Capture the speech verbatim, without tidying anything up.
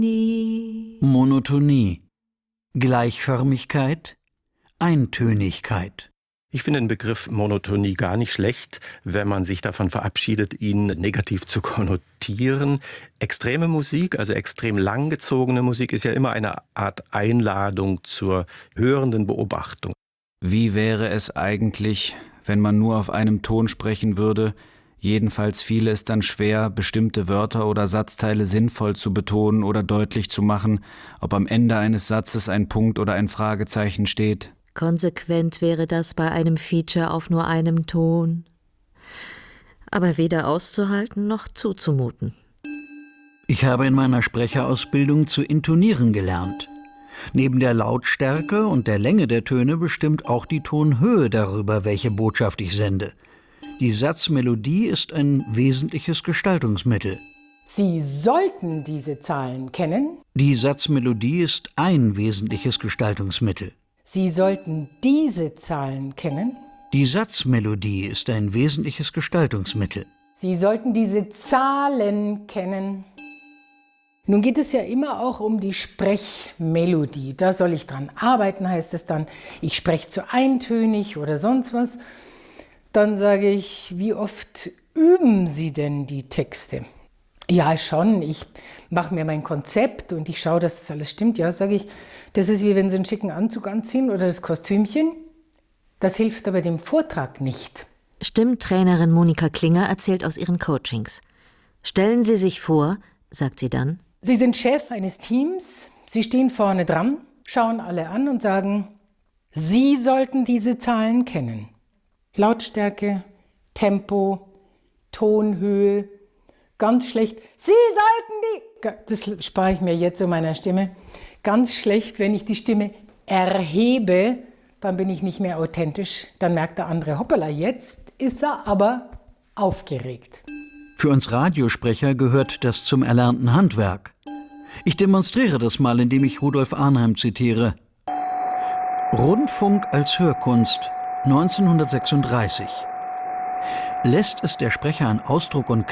Nie. Monotonie, Gleichförmigkeit, Eintönigkeit. Ich finde den Begriff Monotonie gar nicht schlecht, wenn man sich davon verabschiedet, ihn negativ zu konnotieren. Extreme Musik, also extrem langgezogene Musik, ist ja immer eine Art Einladung zur hörenden Beobachtung. Wie wäre es eigentlich, wenn man nur auf einem Ton sprechen würde? Jedenfalls fiele es dann schwer, bestimmte Wörter oder Satzteile sinnvoll zu betonen oder deutlich zu machen, ob am Ende eines Satzes ein Punkt oder ein Fragezeichen steht. Konsequent wäre das bei einem Feature auf nur einem Ton. Aber weder auszuhalten noch zuzumuten. Ich habe in meiner Sprecherausbildung zu intonieren gelernt. Neben der Lautstärke und der Länge der Töne bestimmt auch die Tonhöhe darüber, welche Botschaft ich sende. Die Satzmelodie ist ein wesentliches Gestaltungsmittel. Sie sollten diese Zahlen kennen. Die Satzmelodie ist ein wesentliches Gestaltungsmittel. Sie sollten diese Zahlen kennen. Die Satzmelodie ist ein wesentliches Gestaltungsmittel. Sie sollten diese Zahlen kennen. Nun geht es ja immer auch um die Sprechmelodie. Da soll ich dran arbeiten, heißt es dann. Ich spreche zu eintönig oder sonst was. Dann sage ich, wie oft üben Sie denn die Texte? Ja, schon. Ich mache mir mein Konzept und ich schaue, dass das alles stimmt. Ja, sage ich, das ist wie wenn Sie einen schicken Anzug anziehen oder das Kostümchen. Das hilft aber dem Vortrag nicht. Stimmtrainerin Monika Klinger erzählt aus ihren Coachings. Stellen Sie sich vor, sagt sie dann, Sie sind Chef eines Teams, Sie stehen vorne dran, schauen alle an und sagen, Sie sollten diese Zahlen kennen. Lautstärke, Tempo, Tonhöhe, ganz schlecht. Sie sollten die... Das spare ich mir jetzt so meiner Stimme. Ganz schlecht, wenn ich die Stimme erhebe, dann bin ich nicht mehr authentisch. Dann merkt der andere, hoppala, jetzt ist er aber aufgeregt. Für uns Radiosprecher gehört das zum erlernten Handwerk. Ich demonstriere das mal, indem ich Rudolf Arnheim zitiere. Rundfunk als Hörkunst, neunzehnhundertsechsunddreißig. Lässt es der Sprecher an Ausdruck und